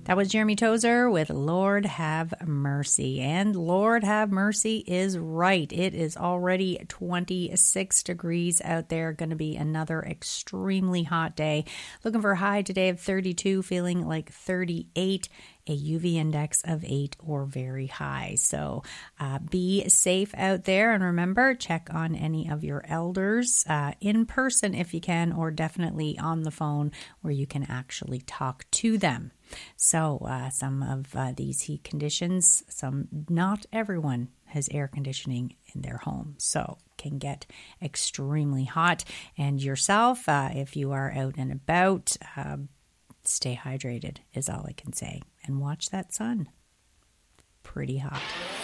That was Jeremy Tozer with Lord Have Mercy. And Lord Have Mercy is right. It is already 26 degrees out there. Going to be another extremely hot day. Looking for a high today of 32, feeling like 38. A UV index of 8 or very high. So be safe out there. And remember, check on any of your elders in person if you can, or definitely on the phone where you can actually talk to them. So some of these heat conditions, not everyone has air conditioning in their home, so can get extremely hot. And yourself, if you are out and about, stay hydrated is all I can say. And watch that sun. Pretty hot.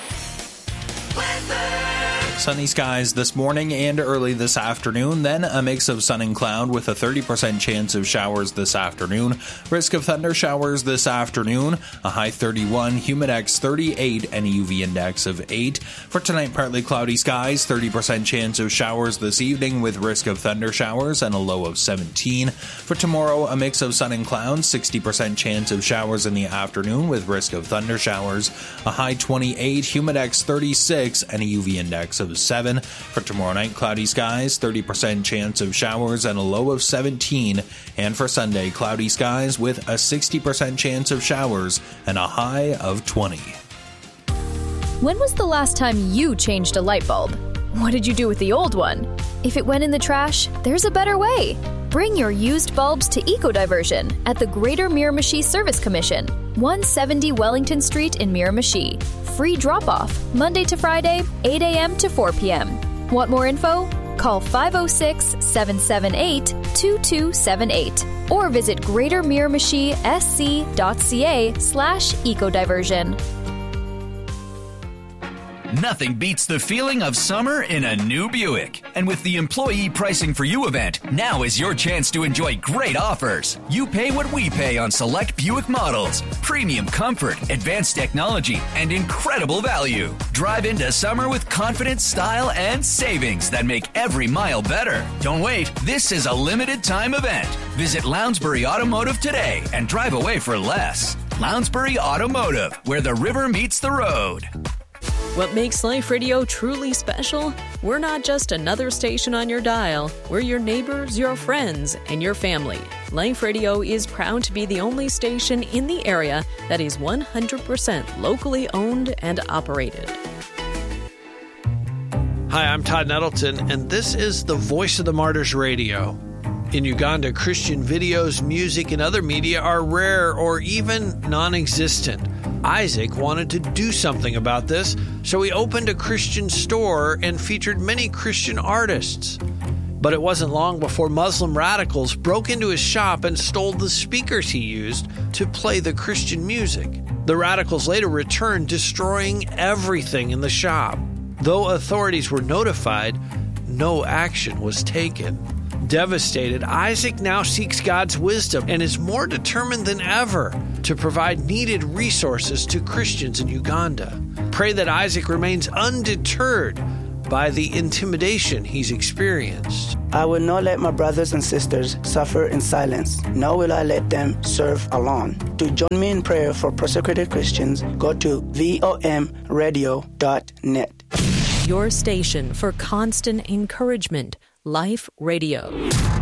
Sunny skies this morning and early this afternoon, then a mix of sun and cloud with a 30% chance of showers this afternoon. Risk of thunder showers this afternoon, a high 31, humidex 38, and a UV index of 8. For tonight, partly cloudy skies, 30% chance of showers this evening with risk of thunder showers and a low of 17. For tomorrow, a mix of sun and clouds, 60% chance of showers in the afternoon with risk of thunder showers, a high 28, humidex 36, and a UV index of 7. For tomorrow night, cloudy skies, 30% chance of showers and a low of 17. And for Sunday, cloudy skies with a 60% chance of showers and a high of 20. When was the last time you changed a light bulb? What did you do with the old one? If it went in the trash, there's a better way. Bring your used bulbs to Eco-Diversion at the Greater Miramichi Service Commission, 170 Wellington Street in Miramichi. Free drop-off, Monday to Friday, 8 a.m. to 4 p.m. Want more info? Call 506-778-2278 or visit greatermiramichi.sc.ca/ecodiversion. Nothing beats the feeling of summer in a new Buick. And with the Employee Pricing for You event, now is your chance to enjoy great offers. You pay what we pay on select Buick models. Premium comfort, advanced technology, and incredible value. Drive into summer with confidence, style, and savings that make every mile better. Don't wait. This is a limited time event. Visit Lounsbury Automotive today and drive away for less. Lounsbury Automotive, where the river meets the road. What makes Life Radio truly special? We're not just another station on your dial. We're your neighbors, your friends, and your family. Life Radio is proud to be the only station in the area that is 100% locally owned and operated. Hi, I'm Todd Nettleton, and this is the Voice of the Martyrs Radio. In Uganda, Christian videos, music, and other media are rare or even non-existent. Isaac wanted to do something about this, so he opened a Christian store and featured many Christian artists. But it wasn't long before Muslim radicals broke into his shop and stole the speakers he used to play the Christian music. The radicals later returned, destroying everything in the shop. Though authorities were notified, no action was taken. Devastated, Isaac now seeks God's wisdom and is more determined than ever to provide needed resources to Christians in Uganda. Pray that Isaac remains undeterred by the intimidation he's experienced. I will not let my brothers and sisters suffer in silence, nor will I let them serve alone. To join me in prayer for persecuted Christians, go to vomradio.net. Your station for constant encouragement, Life Radio.